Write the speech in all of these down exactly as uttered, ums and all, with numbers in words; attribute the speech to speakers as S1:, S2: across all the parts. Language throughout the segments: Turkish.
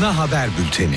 S1: Ana haber bülteni.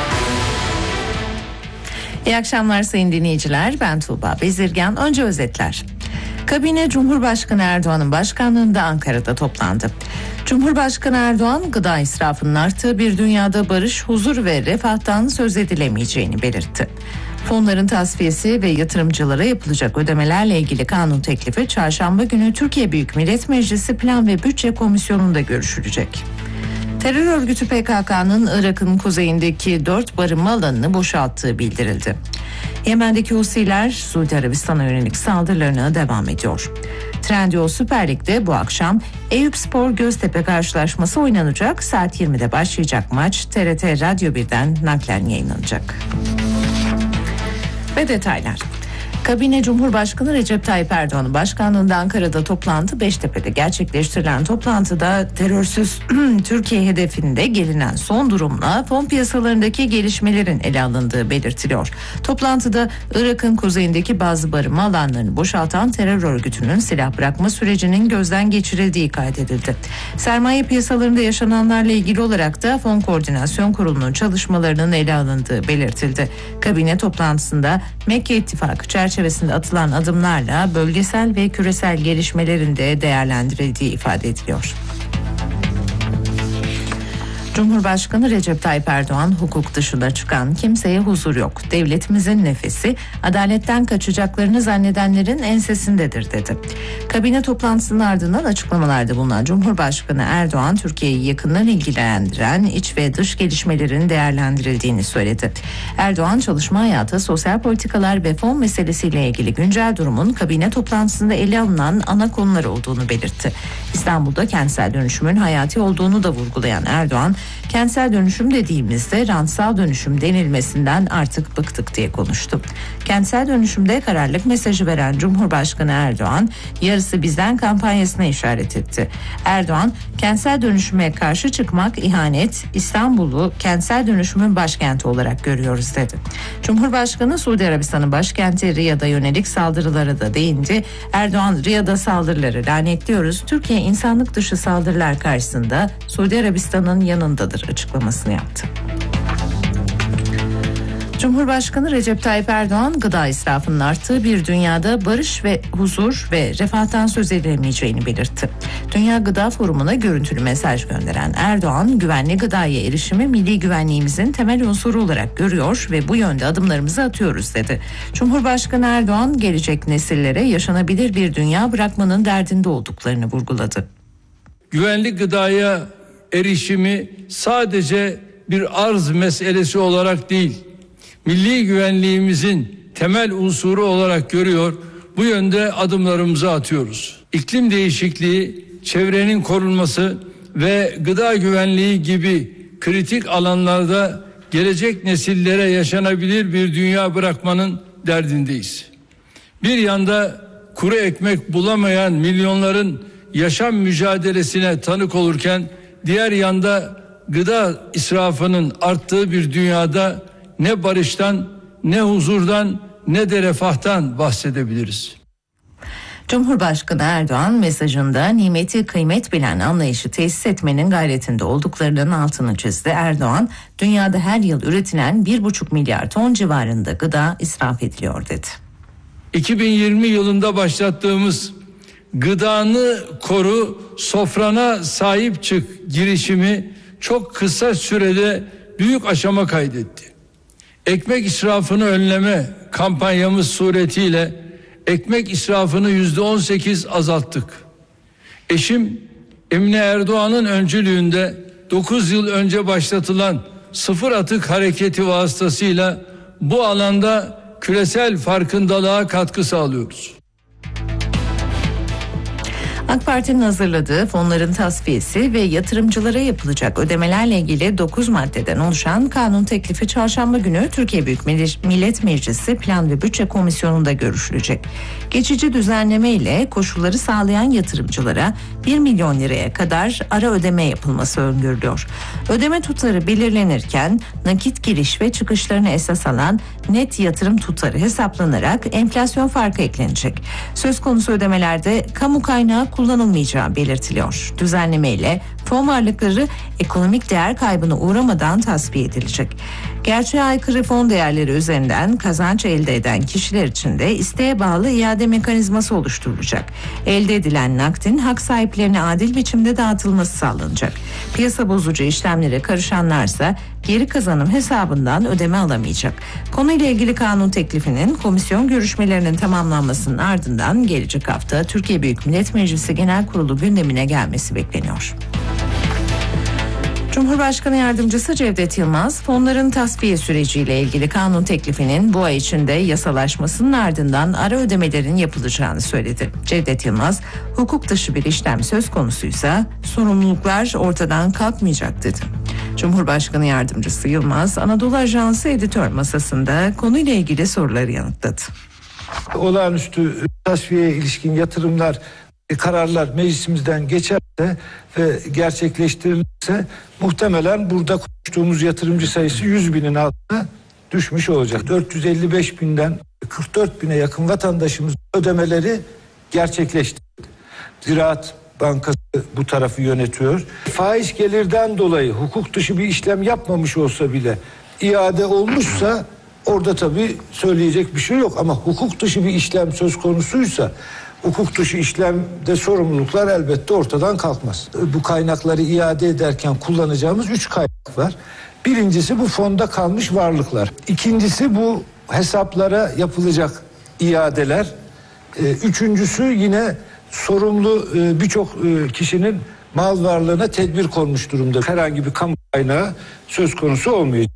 S2: İyi akşamlar sayın dinleyiciler. Ben Tuğba Bezirgan. Önce özetler. Kabine Cumhurbaşkanı Erdoğan'ın başkanlığında Ankara'da toplandı. Cumhurbaşkanı Erdoğan, gıda israfının arttığı bir dünyada barış, huzur ve refahtan söz edilemeyeceğini belirtti. Fonların tasfiyesi ve yatırımcılara yapılacak ödemelerle ilgili kanun teklifi çarşamba günü Türkiye Büyük Millet Meclisi Plan ve Bütçe Komisyonu'nda görüşülecek. Terör örgütü P K K'nın Irak'ın kuzeyindeki dört barınma alanını boşalttığı bildirildi. Yemen'deki Husiler Suudi Arabistan'a yönelik saldırılarına devam ediyor. Trendyol Süper Lig'de bu akşam Eyüpspor Göztepe karşılaşması oynanacak. Saat yirmide başlayacak maç T R T Radyo birden naklen yayınlanacak. Ve detaylar. Kabine Cumhurbaşkanı Recep Tayyip Erdoğan'ın başkanlığında Ankara'da toplantı. Beştepe'de gerçekleştirilen toplantıda terörsüz Türkiye hedefinde gelinen son durumla fon piyasalarındaki gelişmelerin ele alındığı belirtiliyor. Toplantıda Irak'ın kuzeyindeki bazı barınma alanlarını boşaltan terör örgütünün silah bırakma sürecinin gözden geçirildiği kaydedildi. Sermaye piyasalarında yaşananlarla ilgili olarak da Fon Koordinasyon Kurulu'nun çalışmalarının ele alındığı belirtildi. Kabine toplantısında Mekke İttifakı çerçevesinde çerçevesinde atılan adımlarla bölgesel ve küresel gelişmelerin de değerlendirildiği ifade ediliyor. Cumhurbaşkanı Recep Tayyip Erdoğan, hukuk dışına çıkan kimseye huzur yok. Devletimizin nefesi adaletten kaçacaklarını zannedenlerin ensesindedir dedi. Kabine toplantısının ardından açıklamalarda bulunan Cumhurbaşkanı Erdoğan, Türkiye'yi yakından ilgilendiren iç ve dış gelişmelerin değerlendirildiğini söyledi. Erdoğan, çalışma hayatı, sosyal politikalar ve fon meselesiyle ilgili güncel durumun kabine toplantısında ele alınan ana konular olduğunu belirtti. İstanbul'da kentsel dönüşümün hayati olduğunu da vurgulayan Erdoğan, kentsel dönüşüm dediğimizde rantsal dönüşüm denilmesinden artık bıktık diye konuştu. Kentsel dönüşümde kararlılık mesajı veren Cumhurbaşkanı Erdoğan, yarısı bizden kampanyasına işaret etti. Erdoğan, kentsel dönüşüme karşı çıkmak ihanet, İstanbul'u kentsel dönüşümün başkenti olarak görüyoruz dedi. Cumhurbaşkanı Suudi Arabistan'ın başkenti Riyad'a yönelik saldırılara da değindi. Erdoğan, Riyad'a saldırıları lanetliyoruz. Türkiye insanlık dışı saldırılar karşısında Suudi Arabistan'ın yanındadır açıklamasını yaptı. Cumhurbaşkanı Recep Tayyip Erdoğan, gıda israfının arttığı bir dünyada barış ve huzur ve refahtan söz edilemeyeceğini belirtti. Dünya Gıda Forumu'na görüntülü mesaj gönderen Erdoğan, güvenli gıdaya erişimi milli güvenliğimizin temel unsuru olarak görüyor ve bu yönde adımlarımızı atıyoruz dedi. Cumhurbaşkanı Erdoğan, gelecek nesillere yaşanabilir bir dünya bırakmanın derdinde olduklarını vurguladı.
S3: Güvenli gıdaya erişimi sadece bir arz meselesi olarak değil, milli güvenliğimizin temel unsuru olarak görüyor, bu yönde adımlarımızı atıyoruz. İklim değişikliği, çevrenin korunması ve gıda güvenliği gibi kritik alanlarda gelecek nesillere yaşanabilir bir dünya bırakmanın derdindeyiz. Bir yanda kuru ekmek bulamayan milyonların yaşam mücadelesine tanık olurken, diğer yanda gıda israfının arttığı bir dünyada ne barıştan, ne huzurdan, ne de refahtan bahsedebiliriz.
S2: Cumhurbaşkanı Erdoğan mesajında nimeti kıymet bilen anlayışı tesis etmenin gayretinde olduklarının altını çizdi. Erdoğan, dünyada her yıl üretilen bir buçuk milyar ton civarında gıda israf ediliyor dedi.
S3: iki bin yirmi yılında başlattığımız gıdanı koru, sofrana sahip çık girişimi çok kısa sürede büyük aşama kaydetti. Ekmek israfını önleme kampanyamız suretiyle ekmek israfını yüzde on sekiz azalttık. Eşim Emine Erdoğan'ın öncülüğünde dokuz yıl önce başlatılan sıfır atık hareketi vasıtasıyla bu alanda küresel farkındalığa katkı sağlıyoruz.
S2: AK Parti'nin hazırladığı fonların tasfiyesi ve yatırımcılara yapılacak ödemelerle ilgili dokuz maddeden oluşan kanun teklifi çarşamba günü Türkiye Büyük Millet Meclisi Plan ve Bütçe Komisyonu'nda görüşülecek. Geçici düzenleme ile koşulları sağlayan yatırımcılara bir milyon liraya kadar ara ödeme yapılması öngörülüyor. Ödeme tutarı belirlenirken nakit giriş ve çıkışlarını esas alan net yatırım tutarı hesaplanarak enflasyon farkı eklenecek. Söz konusu ödemelerde kamu kaynağı kullanılmayacağı belirtiliyor. Düzenlemeyle fon varlıkları ekonomik değer kaybına uğramadan tasfiye edilecek. Gerçeğe aykırı fon değerleri üzerinden kazanç elde eden kişiler için de isteğe bağlı iade mekanizması oluşturulacak. Elde edilen nakdin hak sahiplerine adil biçimde dağıtılması sağlanacak. Piyasa bozucu işlemlere karışanlarsa geri kazanım hesabından ödeme alamayacak. Konuyla ilgili kanun teklifinin komisyon görüşmelerinin tamamlanmasının ardından gelecek hafta Türkiye Büyük Millet Meclisi Genel Kurulu gündemine gelmesi bekleniyor. Cumhurbaşkanı Yardımcısı Cevdet Yılmaz, fonların tasfiye süreciyle ilgili kanun teklifinin bu ay içinde yasalaşmasının ardından ara ödemelerin yapılacağını söyledi. Cevdet Yılmaz, hukuk dışı bir işlem söz konusuysa sorumluluklar ortadan kalkmayacak dedi. Cumhurbaşkanı Yardımcısı Yılmaz, Anadolu Ajansı editör masasında konuyla ilgili soruları yanıtladı.
S1: Olağanüstü tasfiyeye ilişkin yatırımlar, kararlar meclisimizden geçerse ve gerçekleştirilirse muhtemelen burada konuştuğumuz yatırımcı sayısı yüz binin altına düşmüş olacak. dört yüz elli beş binden kırk dört bine yakın vatandaşımız ödemeleri gerçekleştirdi. Ziraat Bankası bu tarafı yönetiyor. Faiz gelirden dolayı hukuk dışı bir işlem yapmamış olsa bile iade olmuşsa orada tabii söyleyecek bir şey yok. Ama hukuk dışı bir işlem söz konusuysa hukuk dışı işlemde sorumluluklar elbette ortadan kalkmaz. Bu kaynakları iade ederken kullanacağımız üç kaynak var. Birincisi bu fonda kalmış varlıklar. İkincisi bu hesaplara yapılacak iadeler. Üçüncüsü yine sorumlu birçok kişinin mal varlığına tedbir konmuş durumda. Herhangi bir kamu kaynağı söz konusu olmayacak.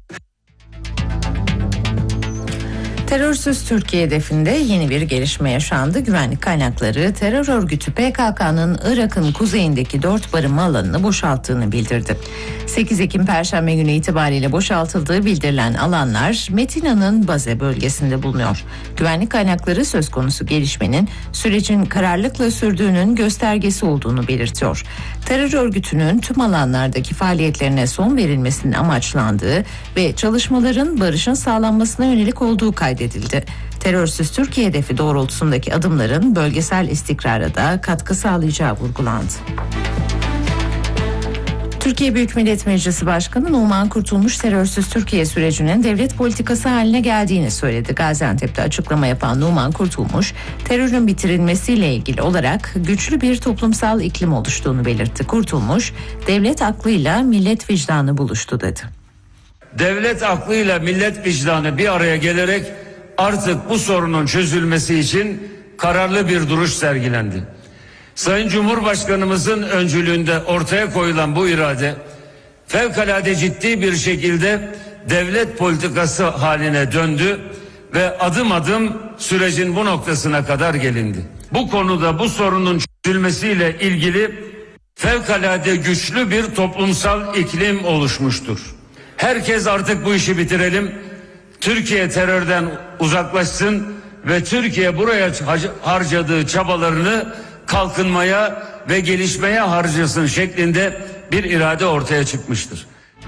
S2: Terörsüz Türkiye hedefinde yeni bir gelişme yaşandı. Güvenlik kaynakları terör örgütü P K K'nın Irak'ın kuzeyindeki dört barınma alanını boşalttığını bildirdi. sekiz Ekim Perşembe günü itibariyle boşaltıldığı bildirilen alanlar Metina'nın Baze bölgesinde bulunuyor. Güvenlik kaynakları söz konusu gelişmenin sürecin kararlılıkla sürdüğünün göstergesi olduğunu belirtiyor. Terör örgütünün tüm alanlardaki faaliyetlerine son verilmesinin amaçlandığı ve çalışmaların barışın sağlanmasına yönelik olduğu kaydedildi. edildi. Terörsüz Türkiye hedefi doğrultusundaki adımların bölgesel istikrara da katkı sağlayacağı vurgulandı. Türkiye Büyük Millet Meclisi Başkanı Numan Kurtulmuş terörsüz Türkiye sürecinin devlet politikası haline geldiğini söyledi. Gaziantep'te açıklama yapan Numan Kurtulmuş, terörün bitirilmesiyle ilgili olarak güçlü bir toplumsal iklim oluştuğunu belirtti. Kurtulmuş, devlet aklıyla millet vicdanı buluştu dedi.
S4: Devlet aklıyla millet vicdanı bir araya gelerek artık bu sorunun çözülmesi için kararlı bir duruş sergilendi. Sayın Cumhurbaşkanımızın öncülüğünde ortaya koyulan bu irade fevkalade ciddi bir şekilde devlet politikası haline döndü ve adım adım sürecin bu noktasına kadar gelindi. Bu konuda bu sorunun çözülmesiyle ilgili fevkalade güçlü bir toplumsal iklim oluşmuştur. Herkes artık bu işi bitirelim, Türkiye terörden uzaklaşsın ve Türkiye buraya harcadığı çabalarını kalkınmaya ve gelişmeye harcasın şeklinde bir irade ortaya çıkmıştır.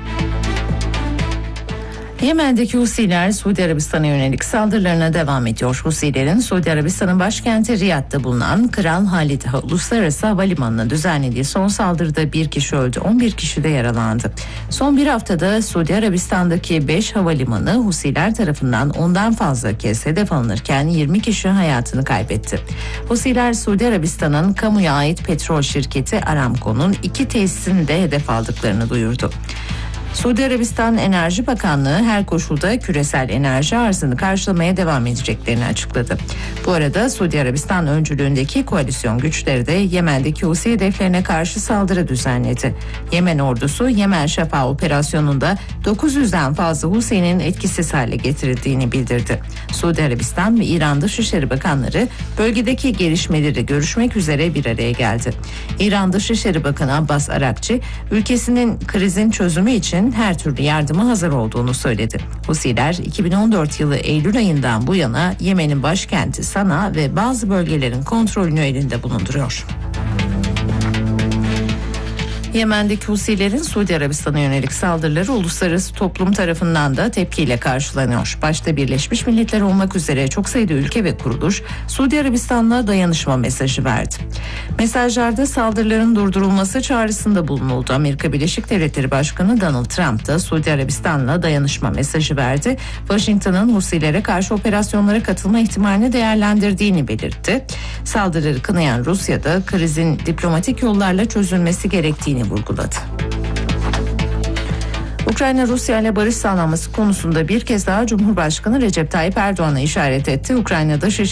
S2: Yemen'deki Husiler Suudi Arabistan'a yönelik saldırılarına devam ediyor. Husilerin Suudi Arabistan'ın başkenti Riyad'da bulunan Kral Halid Uluslararası Havalimanı'na düzenlediği son saldırıda bir kişi öldü, on bir kişi de yaralandı. Son bir haftada Suudi Arabistan'daki beş havalimanı Husiler tarafından ondan fazla kez hedef alınırken yirmi kişi hayatını kaybetti. Husiler Suudi Arabistan'ın kamuya ait petrol şirketi Aramco'nun iki tesisini de hedef aldıklarını duyurdu. Suudi Arabistan Enerji Bakanlığı her koşulda küresel enerji arzını karşılamaya devam edeceklerini açıkladı. Bu arada Suudi Arabistan öncülüğündeki koalisyon güçleri de Yemen'deki Husi hedeflerine karşı saldırı düzenledi. Yemen ordusu Yemen Şafak operasyonunda dokuz yüzden fazla Husi'nin etkisiz hale getirildiğini bildirdi. Suudi Arabistan ve İran Dışişleri Bakanları bölgedeki gelişmeleri görüşmek üzere bir araya geldi. İran Dışişleri Bakanı Abbas Arakçı ülkesinin krizin çözümü için her türlü yardıma hazır olduğunu söyledi. Husiler iki bin on dört yılı Eylül ayından bu yana Yemen'in başkenti Sana ve bazı bölgelerin kontrolünü elinde bulunduruyor. Yemen'deki Husilerin Suudi Arabistan'a yönelik saldırıları uluslararası toplum tarafından da tepkiyle karşılanıyor. Başta Birleşmiş Milletler olmak üzere çok sayıda ülke ve kuruluş Suudi Arabistan'la dayanışma mesajı verdi. Mesajlarda saldırıların durdurulması çağrısında bulunuldu. Amerika Birleşik Devletleri Başkanı Donald Trump da Suudi Arabistan'la dayanışma mesajı verdi. Washington'ın Husilere karşı operasyonlara katılma ihtimalini değerlendirdiğini belirtti. Saldırıları kınayan Rusya da krizin diplomatik yollarla çözülmesi gerektiğini vurguladı. Ukrayna-Rusya ile barış sağlanması konusunda bir kez daha Cumhurbaşkanı Recep Tayyip Erdoğan'a işaret etti. Ukrayna Dışişleri